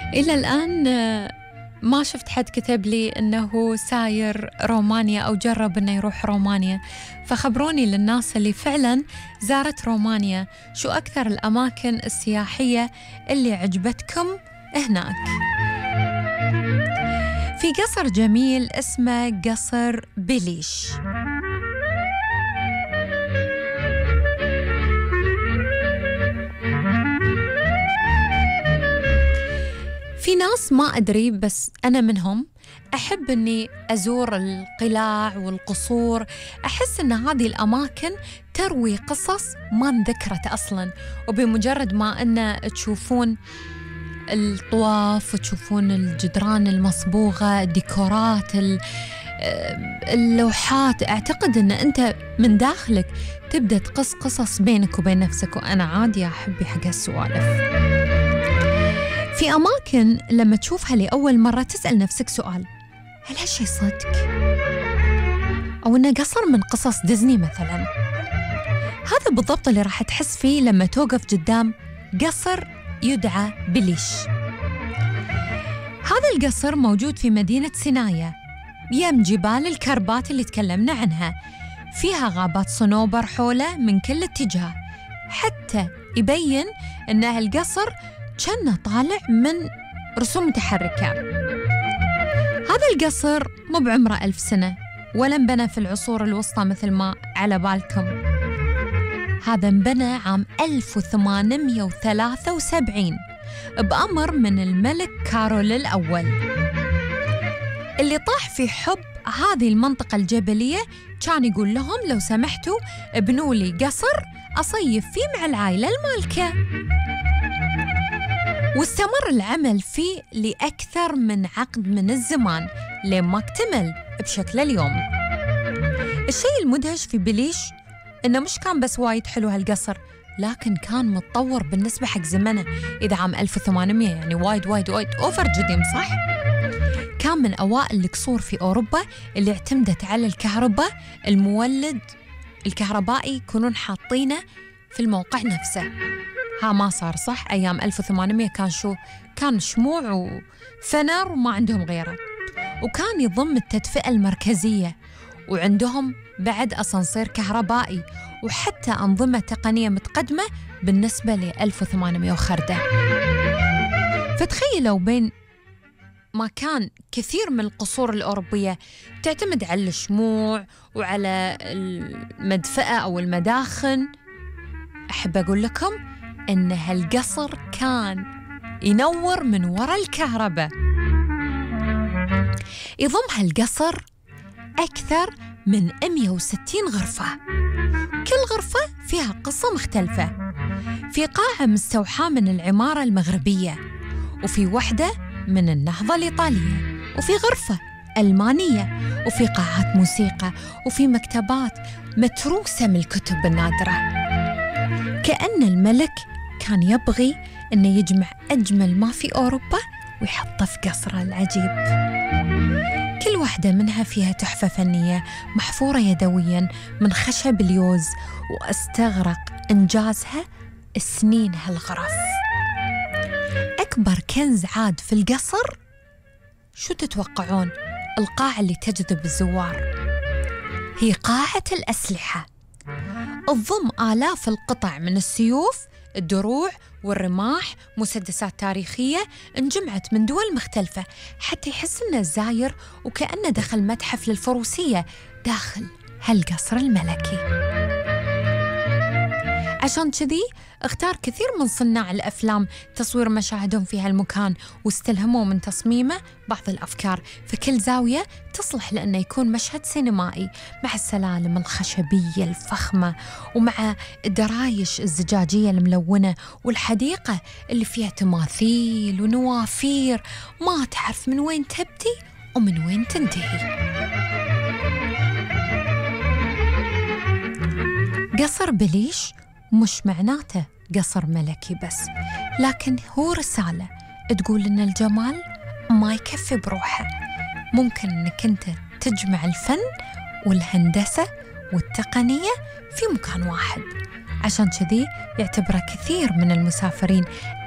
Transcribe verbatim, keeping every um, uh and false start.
إلى الآن ما شفت حد كتب لي أنه ساير رومانيا أو جرب أنه يروح رومانيا. فخبروني للناس اللي فعلا زارت رومانيا شو أكثر الأماكن السياحية اللي عجبتكم هناك. في قصر جميل اسمه قصر بليش. في ناس ما أدري بس أنا منهم أحب أني أزور القلاع والقصور. أحس أن هذه الأماكن تروي قصص ما انذكرت أصلاً، وبمجرد ما أن تشوفون الطواف وتشوفون الجدران المصبوغة، الديكورات، اللوحات، أعتقد أن أنت من داخلك تبدأ تقص قصص بينك وبين نفسك. وأنا عادي أحبي حق هالسوالف. في أماكن لما تشوفها لأول مرة تسأل نفسك سؤال: هل هالشي صدق؟ أو إنه قصر من قصص ديزني مثلاً؟ هذا بالضبط اللي راح تحس فيه لما توقف قدام قصر يدعى بليش. هذا القصر موجود في مدينة سينايا يم جبال الكربات اللي تكلمنا عنها. فيها غابات صنوبر حوله من كل اتجاه، حتى يبين أن هالقصر كأنه طالع من رسوم متحركة. هذا القصر مو بعمره ألف سنة ولا انبنى في العصور الوسطى مثل ما على بالكم. هذا انبنى عام ألف وثمانمئة وثلاثة وسبعين بأمر من الملك كارول الأول، اللي طاح في حب هذه المنطقة الجبلية. كان يقول لهم لو سمحتوا ابنوا لي قصر أصيف فيه مع العائلة المالكة. واستمر العمل فيه لأكثر من عقد من الزمان لين ما اكتمل بشكل اليوم. الشيء المدهش في بليش إنه مش كان بس وايد حلو هالقصر، لكن كان متطور بالنسبة حق زمنه. إذا عام ألف وثمانمئة يعني وايد وايد وايد أوفر قديم، صح؟ كان من أوائل القصور في أوروبا اللي اعتمدت على الكهرباء. المولد الكهربائي يكونون حاطينه في الموقع نفسه. ها ما صار صح؟ أيام ألف وثمانمئة كان شو؟ كان شموع وفنر وما عندهم غيره. وكان يضم التدفئة المركزية، وعندهم بعد أسانسير كهربائي، وحتى أنظمة تقنية متقدمة بالنسبة ل ألف وثمانمئة وخردة. فتخيلوا بين ما كان كثير من القصور الأوروبية تعتمد على الشموع وعلى المدفئة أو المداخن، أحب أقول لكم إن هالقصر كان ينور من وراء الكهرباء. يضم هالقصر أكثر من مئة وستين غرفة، كل غرفة فيها قصة مختلفة. في قاعة مستوحاة من العمارة المغربية، وفي وحدة من النهضة الإيطالية، وفي غرفة ألمانية، وفي قاعات موسيقى، وفي مكتبات متروسة من الكتب النادرة. كأن الملك كان يبغي أنه يجمع أجمل ما في أوروبا ويحطه في قصره العجيب. كل واحدة منها فيها تحفة فنية محفورة يدوياً من خشب اليوز، واستغرق إنجازها سنين هالغرف. أكبر كنز عاد في القصر شو تتوقعون؟ القاعة اللي تجذب الزوار هي قاعة الأسلحة. تضم آلاف القطع من السيوف، الدروع والرماح، مسدسات تاريخية انجمعت من دول مختلفة، حتى يحس إنه زاير وكأنه دخل متحف للفروسية داخل هالقصر الملكي. عشان كذي اختار كثير من صناع الأفلام تصوير مشاهدهم في هالمكان، واستلهموا من تصميمه بعض الأفكار. فكل زاوية تصلح لأنه يكون مشهد سينمائي، مع السلالم الخشبية الفخمة، ومع الدرايش الزجاجية الملونة، والحديقة اللي فيها تماثيل ونوافير ما تعرف من وين تبدي ومن وين تنتهي. قصر بليش مش معناته قصر ملكي بس، لكن هو رسالة تقول إن الجمال ما يكفي بروحه. ممكن إنك أنت تجمع الفن والهندسة والتقنية في مكان واحد. عشان كذي يعتبره كثير من المسافرين